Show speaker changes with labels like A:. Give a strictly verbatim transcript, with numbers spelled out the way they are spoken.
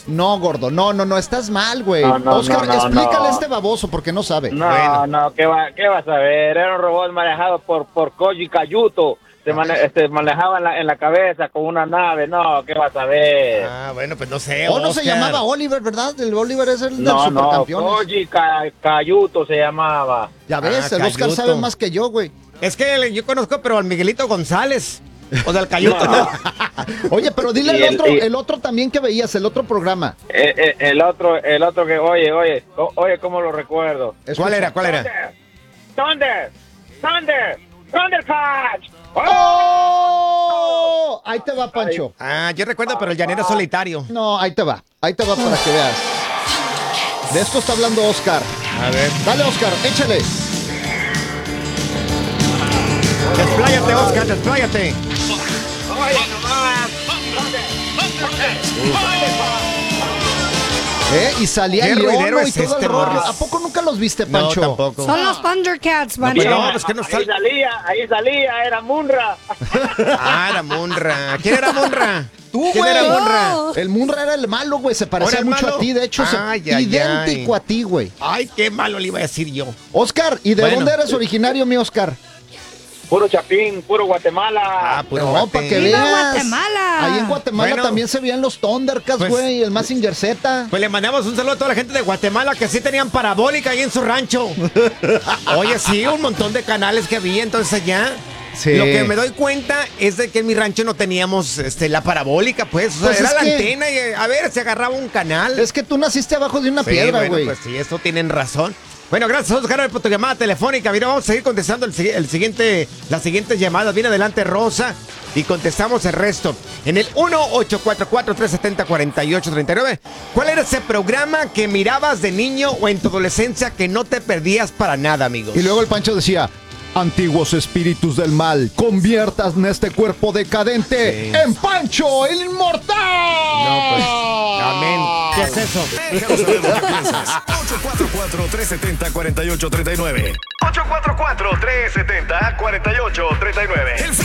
A: No, gordo, no, no, no, estás mal, güey.
B: No, no,
A: Oscar,
B: no, no,
A: explícale
B: no.
A: a este baboso porque no sabe.
B: No,
A: Bueno.
B: no, ¿qué, va, ¿qué vas a ver? Era un robot manejado por, por Koji Kayuto. Se, mane, este, manejaba en la, en la cabeza con una nave. No, ¿qué vas a ver?
C: Ah, bueno, pues no sé.
A: O no se
C: Oscar.
A: llamaba Oliver, ¿verdad? El Oliver es el del
B: No, no,
A: supercampeones.
B: Koji Ka- Kayuto se llamaba.
A: Ya ves,
C: Ah,
A: el Oscar
C: Cayuto.
A: sabe más que yo, güey.
C: Es que yo conozco, pero al Miguelito González. O sea, al Cayuto,
B: No.
C: ¿no?
A: Oye, pero dile
B: Y
A: el
B: el-
A: otro,
B: y-
A: el otro también que veías, el otro programa.
B: Eh, eh, el otro, el otro que, oye, oye, o- oye, ¿cómo lo recuerdo?
C: ¿Cuál era? ¿Cuál era?
B: Thunder, Thunder, Thundercats.
A: ¡Oh! Ahí te va, Pancho.
C: Ah, yo recuerdo, pero el llanero solitario.
A: No, ahí te va. Ahí te va para que veas. De esto está hablando Oscar.
C: A ver.
A: Dale, Oscar, échale.
C: Despláyate, Oscar, despláyate.
B: Oye, nomás.
A: ¿Eh? Y salía
C: ¿Qué
A: el león,
C: ruidero
A: ¿no? Y
C: es
A: todo
C: este,
A: el rollo.
C: morro?
A: ¿A poco nunca los viste,
C: No,
A: Pancho?
C: tampoco.
D: Son los Thundercats,
C: No,
D: Pancho.
C: pero no, pues que no
B: Ahí
C: sal...
B: salía, ahí salía, era Munra.
C: Ah, era Munra. ¿Quién era Munra?
A: Tú,
C: ¿Quién
A: güey.
C: era Munra?
A: El Munra era el malo, güey. Se parecía
C: ¿Ahora el
A: mucho
C: malo?
A: a ti. De hecho, se-
C: Ay, ay,
A: idéntico
C: ay.
A: a ti, güey.
C: Ay, qué malo le iba a decir yo.
A: Oscar, ¿y de
C: Bueno.
A: dónde eres originario, mi Oscar?
B: Puro Chapín, puro Guatemala.
C: Ah, puro
A: No,
C: guate.
A: para que
D: ¡Viva
A: veas.
D: Guatemala!
A: Ahí en Guatemala
C: Bueno.
A: también se veían los Thundercats,
C: Pues-
A: güey. El Mazinger Z.
C: Pues le mandamos un saludo a toda la gente de Guatemala que sí tenían parabólica ahí en su rancho. Oye, sí, un montón de canales que había entonces allá.
A: Sí.
C: Lo que me doy cuenta es de que en mi rancho no teníamos este, la parabólica, pues. O sea,
A: Pues
C: era
A: es
C: la
A: que-
C: antena y a ver, se agarraba un canal.
A: Es que tú naciste abajo de una
C: Sí,
A: piedra,
C: bueno,
A: güey.
C: pues sí, eso tienen razón. Bueno, gracias, Oscar, por tu llamada telefónica. Mira, vamos a seguir contestando el, si- el siguiente, las siguientes llamadas. Viene adelante Rosa y contestamos el resto. En el uno ocho cuatro cuatro, tres siete cero, cuatro ocho tres nueve. ¿Cuál era ese programa que mirabas de niño o en tu adolescencia que no te perdías para nada, amigos?
A: Y luego el Pancho decía: antiguos espíritus del mal, conviertas en este cuerpo decadente
C: Sí.
A: en Pancho el Inmortal.
C: No, pues, amén. ¿Qué es eso?
E: Déjanos saber lo que piensas. ocho cuatro cuatro, tres siete cero, cuatro ocho tres nueve. ocho cuatro cuatro, tres siete cero, cuatro ocho tres nueve. El